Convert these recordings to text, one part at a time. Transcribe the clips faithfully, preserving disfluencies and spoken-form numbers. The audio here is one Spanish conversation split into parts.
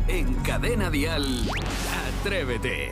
En Cadena Dial, Atrévete.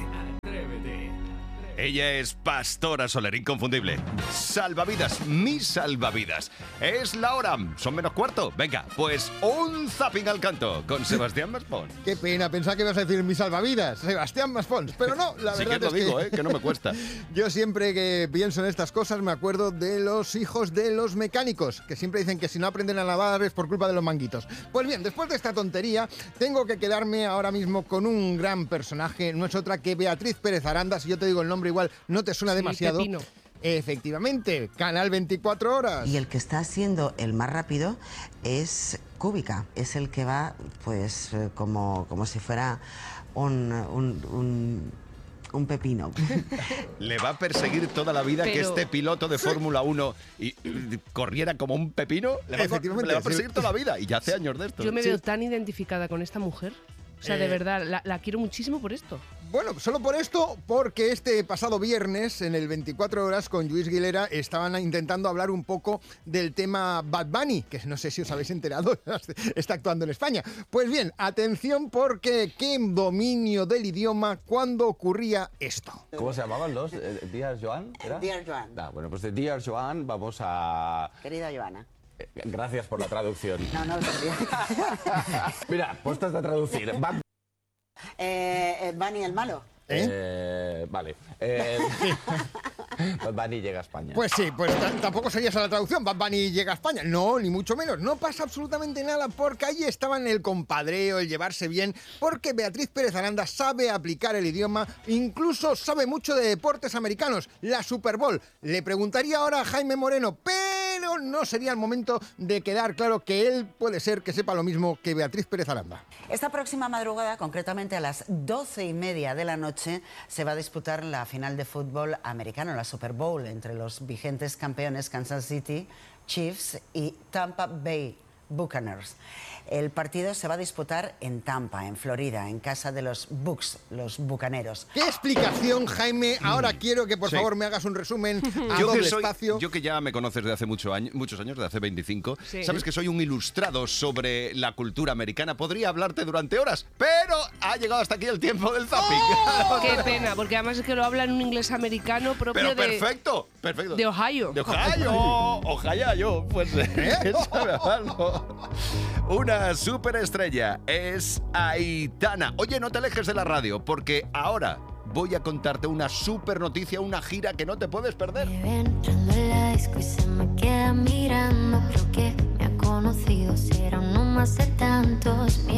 Ella es Pastora Soler, inconfundible. Salvavidas, mi salvavidas. Es la hora, son menos cuarto. Venga, pues un zapping al canto con Sebastián Maspons. Qué pena, pensaba que ibas a decir mi salvavidas, Sebastián Maspons. Pero no, la Sí verdad que es lo digo, que... ¿eh? Que no me cuesta. Yo siempre que pienso en estas cosas me acuerdo de los hijos de los mecánicos, que siempre dicen que si no aprenden a nadar es por culpa de los manguitos. Pues bien, después de esta tontería, tengo que quedarme ahora mismo con un gran personaje. No es otra que Beatriz Pérez Aranda. Si yo te digo el nombre igual no te suena Sí, demasiado. Pepino. Efectivamente, Canal veinticuatro horas. Y el que está siendo el más rápido es Kubica. Es el que va, pues, eh, como, como si fuera un, un, un, un pepino. Le va a perseguir toda la vida que Pero- este piloto de Fórmula uno y, y corriera como un pepino. Le va, a- Efectivamente, le va a sí. perseguir toda la vida. Y ya hace años de esto. Yo me Sí. veo tan identificada con esta mujer. O sea, de Eh. verdad, la, la quiero muchísimo por esto. Bueno, solo por esto, porque este pasado viernes, en el veinticuatro horas, con Lluís Guilera, estaban intentando hablar un poco del tema Bad Bunny, que no sé si os habéis enterado, está actuando en España. Pues bien, atención, porque qué dominio del idioma cuando ocurría esto. ¿Cómo se llamaban los? Eh, ¿Dear Joan? ¿Era? Dear Joan. Ah, bueno, pues de Dear Joan vamos a... Querida Joana. eh, Gracias por la traducción. No, no, Mira, puestas a traducir. Bad- eh, eh, Bunny el malo. ¿Eh? Eh, vale. Eh, Bad Bunny llega a España. Pues sí, pues t- tampoco sería esa la traducción. Bad Bunny llega a España. No, ni mucho menos. No pasa absolutamente nada porque ahí estaban el compadreo, el llevarse bien, porque Beatriz Pérez Aranda sabe aplicar el idioma, incluso sabe mucho de deportes americanos, la Super Bowl. Le preguntaría ahora a Jaime Moreno, pero no sería el momento de quedar claro que él puede ser que sepa lo mismo que Beatriz Pérez Aranda. Esta próxima madrugada, concretamente a las doce y media de la noche, se va a disputar la final de fútbol americano, la Super Bowl, entre los vigentes campeones Kansas City Chiefs y Tampa Bay Buccaneers. El partido se va a disputar en Tampa, en Florida, en casa de los Bucs, los bucaneros. ¿Qué explicación, Jaime? Ahora quiero que por Sí. favor me hagas un resumen a Yo doble que, soy, espacio. yo que ya me conoces de hace mucho año- muchos años, de hace veinticinco, Sí. sabes que soy un ilustrado sobre la cultura americana. Podría hablarte durante horas, pero ha llegado hasta aquí el tiempo del zapping. ¡Oh! Qué pena, porque además es que lo habla en un inglés americano propio Pero de, perfecto, perfecto. de Ohio. De Ohio, Ohio, pues eh, sabe a algo. Una superestrella es Aitana. Oye, no te alejes de la radio, porque ahora voy a contarte una super noticia, una gira que no te puedes perder. Me ve entrando en la disco y se me queda mirando. Creo que me ha conocido, será uno más de tantos.